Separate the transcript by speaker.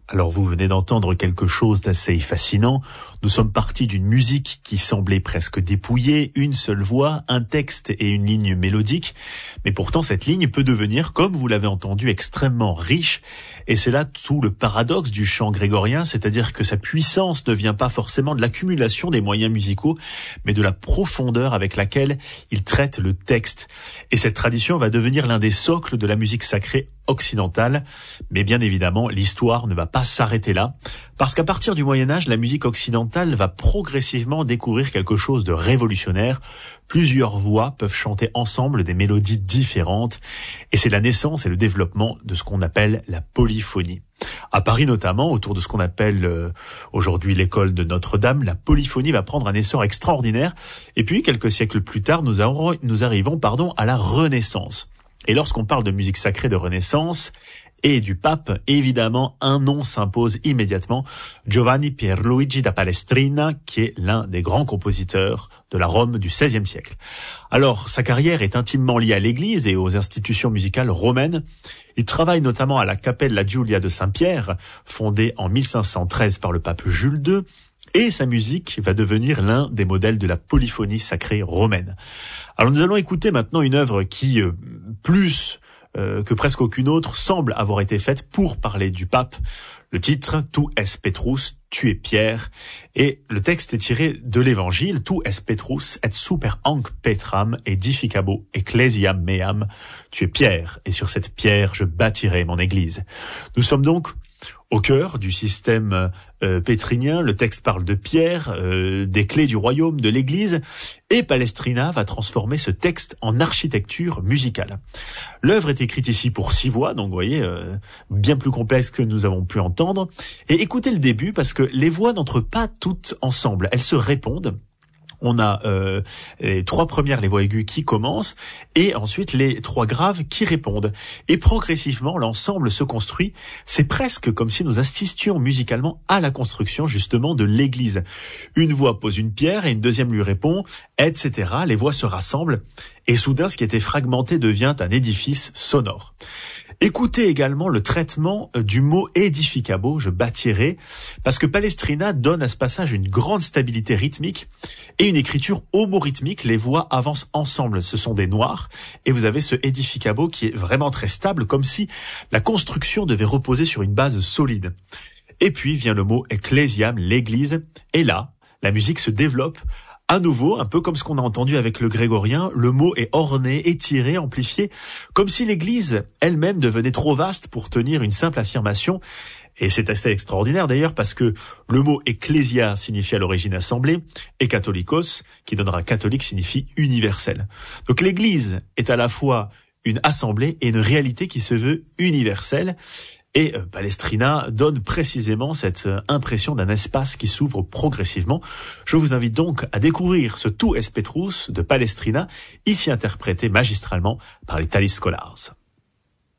Speaker 1: Alors vous venez d'entendre quelque chose d'assez fascinant. Nous sommes partis d'une musique qui semblait presque dépouillée, une seule voix, un texte et une ligne mélodique. Mais pourtant cette ligne peut devenir, comme vous l'avez entendu, extrêmement riche. Et c'est là tout le paradoxe du chant grégorien, c'est-à-dire que sa puissance ne vient pas forcément de l'accumulation des moyens musicaux, mais de la profondeur avec laquelle il traite le texte. Et cette tradition va devenir l'un des socles de la musique sacrée occidentale. Mais bien évidemment, l'histoire ne va pas s'arrêter là, parce qu'à partir du Moyen-Âge, la musique occidentale va progressivement découvrir quelque chose de révolutionnaire. Plusieurs voix peuvent chanter ensemble des mélodies différentes, et c'est la naissance et le développement de ce qu'on appelle la polyphonie. À Paris notamment, autour de ce qu'on appelle aujourd'hui l'école de Notre-Dame, la polyphonie va prendre un essor extraordinaire, et puis quelques siècles plus tard, nous arrivons à la Renaissance. Et lorsqu'on parle de musique sacrée de Renaissance et du pape, évidemment, un nom s'impose immédiatement, Giovanni Pierluigi da Palestrina, qui est l'un des grands compositeurs de la Rome du XVIe siècle. Alors, sa carrière est intimement liée à l'Église et aux institutions musicales romaines. Il travaille notamment à la Cappella Giulia de Saint-Pierre, fondée en 1513 par le pape Jules II, et sa musique va devenir l'un des modèles de la polyphonie sacrée romaine. Alors nous allons écouter maintenant une œuvre qui, plus que presque aucune autre, semble avoir été faite pour parler du pape. Le titre, Tu es Petrus, tu es Pierre, et le texte est tiré de l'évangile, Tu es Petrus et super hanc Petram edificabo ecclesiam meam, tu es Pierre, et sur cette pierre je bâtirai mon église. Nous sommes donc au cœur du système pétrinien. Le texte parle de Pierre, des clés du royaume, de l'Église, et Palestrina va transformer ce texte en architecture musicale. L'œuvre est écrite ici pour 6 voix, donc vous voyez, bien plus complexe que nous avons pu entendre. Et écoutez le début, parce que les voix n'entrent pas toutes ensemble, elles se répondent. On a les 3 premières, les voix aiguës qui commencent, et ensuite les 3 graves qui répondent. Et progressivement, l'ensemble se construit. C'est presque comme si nous assistions musicalement à la construction justement de l'église. Une voix pose une pierre et une deuxième lui répond, etc. Les voix se rassemblent, et soudain ce qui était fragmenté devient un édifice sonore. Écoutez également le traitement du mot edificabo, je bâtirai, parce que Palestrina donne à ce passage une grande stabilité rythmique et une écriture homorythmique. Les voix avancent ensemble, ce sont des noirs, et vous avez ce edificabo qui est vraiment très stable, comme si la construction devait reposer sur une base solide. Et puis vient le mot ecclesiam, l'église, et là, la musique se développe. À nouveau, un peu comme ce qu'on a entendu avec le grégorien, le mot est orné, étiré, amplifié, comme si l'Église elle-même devenait trop vaste pour tenir une simple affirmation. Et c'est assez extraordinaire d'ailleurs parce que le mot ecclésia signifie à l'origine assemblée, et catholicos, qui donnera catholique, signifie universel. Donc l'Église est à la fois une assemblée et une réalité qui se veut universelle. Et Palestrina donne précisément cette impression d'un espace qui s'ouvre progressivement. Je vous invite donc à découvrir ce Tu es Petrus de Palestrina, ici interprété magistralement par les Thalis Scholars.